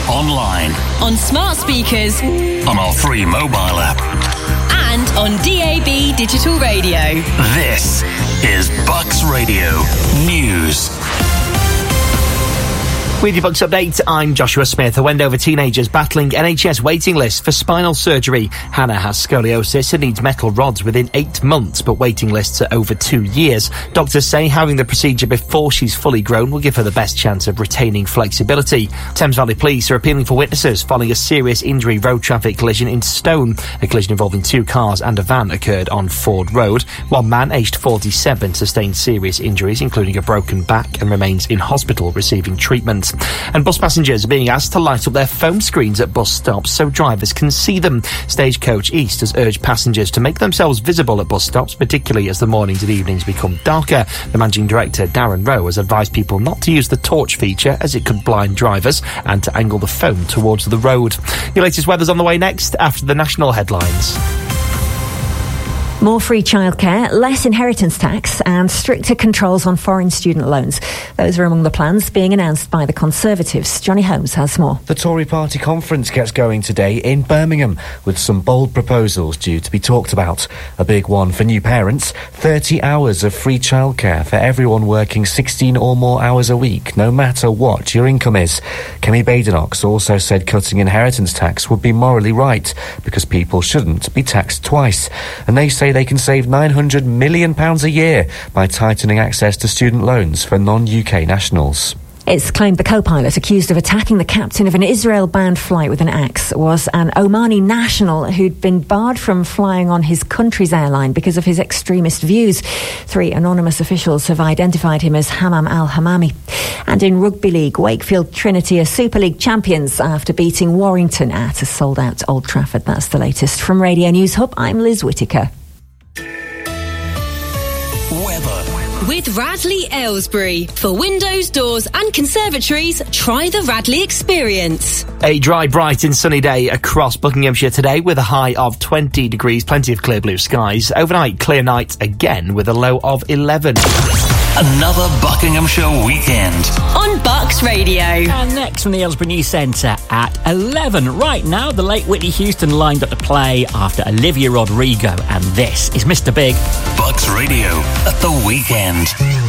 online, on smart speakers, on our free mobile app, and on DAB digital radio. This is Bucks Radio News. With your Bucks update, I'm Joshua Smith. A Wendover teenagers battling NHS waiting lists for spinal surgery. Hannah has scoliosis and needs metal rods within 8 months, but waiting lists are over 2 years. Doctors say having the procedure before she's fully grown will give her the best chance of retaining flexibility. Thames Valley Police are appealing for witnesses following a serious injury road traffic collision in Stone. A collision involving 2 cars and a van occurred on Ford Road. One man, aged 47, sustained serious injuries, including a broken back, and remains in hospital receiving treatment. And bus passengers are being asked to light up their phone screens at bus stops so drivers can see them. Stagecoach East has urged passengers to make themselves visible at bus stops, particularly as the mornings and evenings become darker. The managing director, Darren Rowe, has advised people not to use the torch feature as it could blind drivers and to angle the phone towards the road. Your latest weather's on the way next after the national headlines. More free childcare, less inheritance tax and stricter controls on foreign student loans. Those are among the plans being announced by the Conservatives. Johnny Holmes has more. The Tory party conference gets going today in Birmingham with some bold proposals due to be talked about. A big one for new parents, 30 hours of free childcare for everyone working 16 or more hours a week, no matter what your income is. Kemi Badenoch also said cutting inheritance tax would be morally right because people shouldn't be taxed twice. And they say they can save £900 million a year by tightening access to student loans for non-UK nationals. It's claimed the co-pilot accused of attacking the captain of an Israel-bound flight with an axe was an Omani national who'd been barred from flying on his country's airline because of his extremist views. 3 anonymous officials have identified him as Hammam al-Hamami. And in Rugby League, Wakefield Trinity are Super League champions after beating Warrington at a sold-out Old Trafford. That's the latest. From Radio News Hub, I'm Liz Whittaker. With Radley Aylesbury. For windows, doors and conservatories, try the Radley experience. A dry, bright and sunny day across Buckinghamshire today with a high of 20 degrees, plenty of clear blue skies. Overnight, clear nights again with a low of 11. Another Buckinghamshire weekend on Bucks Radio. And next from the Aylesbury News Centre at 11. Right now, the late Whitney Houston lined up to play after Olivia Rodrigo. And this is Mr. Big. Bucks Radio at the weekend.